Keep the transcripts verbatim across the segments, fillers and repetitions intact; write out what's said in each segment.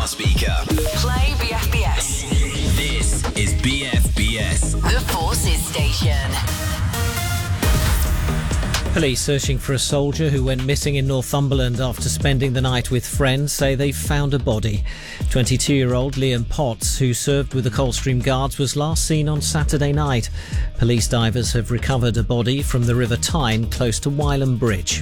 smart speaker. Play B F B S. This is B F B S. The Forces Station. Police searching for a soldier who went missing in Northumberland after spending the night with friends say they've found a body. twenty-two-year-old Liam Potts, who served with the Coldstream Guards, was last seen on Saturday night. Police divers have recovered a body from the River Tyne close to Wylam Bridge.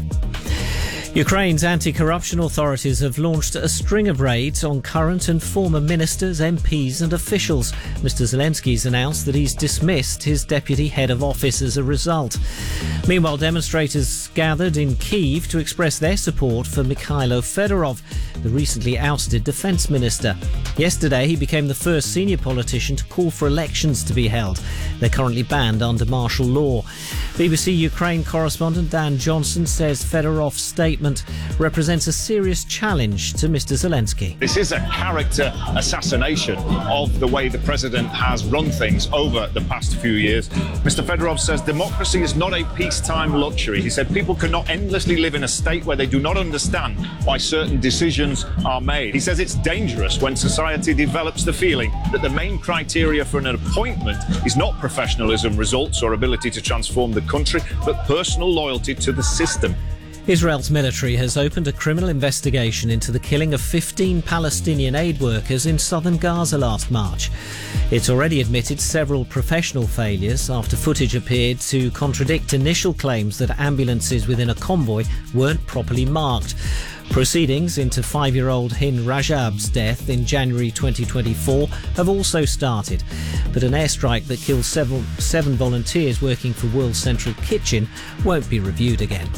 Ukraine's anti-corruption authorities have launched a string of raids on current and former ministers, M Ps and officials. Mister Zelensky's announced that he's dismissed his deputy head of office as a result. Meanwhile, demonstrators gathered in Kyiv to express their support for Mikhailo Fedorov, the recently ousted defence minister. Yesterday, he became the first senior politician to call for elections to be held. They're currently banned under martial law. B B C Ukraine correspondent Dan Johnson says Fedorov's statement represents a serious challenge to Mister Zelensky. This is a character assassination of the way the president has run things over the past few years. Mister Fedorov says democracy is not a peacetime luxury. He said people cannot endlessly live in a state where they do not understand why certain decisions are made. He says it's dangerous when society develops the feeling that the main criteria for an appointment is not professionalism, results or ability to transform the country, but personal loyalty to the system. Israel's military has opened a criminal investigation into the killing of fifteen Palestinian aid workers in southern Gaza last March. It's already admitted several professional failures after footage appeared to contradict initial claims that ambulances within a convoy weren't properly marked. Proceedings into five-year-old Hind Rajab's death in January twenty twenty-four have also started, but an airstrike that killed several, seven volunteers working for World Central Kitchen won't be reviewed again.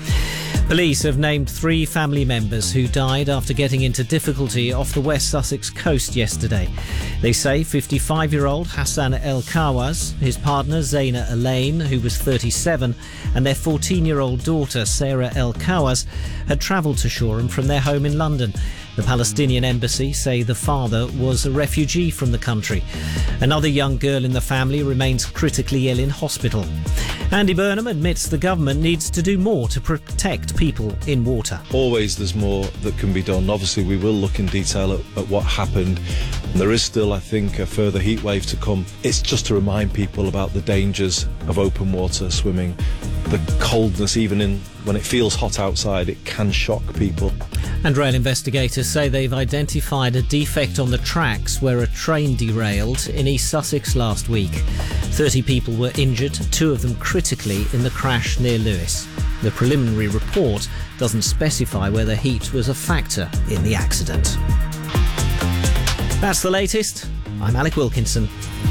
Police have named three family members who died after getting into difficulty off the West Sussex coast yesterday. They say fifty-five-year-old Hassan El Kawaz, his partner Zaina Elaine, who was thirty-seven, and their fourteen-year-old daughter Sarah El Kawaz had travelled to Shoreham from their home in London. The Palestinian embassy say the father was a refugee from the country. Another young girl in the family remains critically ill in hospital. Andy Burnham admits the government needs to do more to protect people in water. Always there's more that can be done. Obviously we will look in detail at, at what happened. And there is still, I think, a further heat wave to come. It's just to remind people about the dangers of open water swimming. The coldness, even in when it feels hot outside, it can shock people. And rail investigators say they've identified a defect on the tracks where a train derailed in East Sussex last week. thirty people were injured, two of them critically, in the crash near Lewes. The preliminary report doesn't specify whether heat was a factor in the accident. That's the latest. I'm Alec Wilkinson.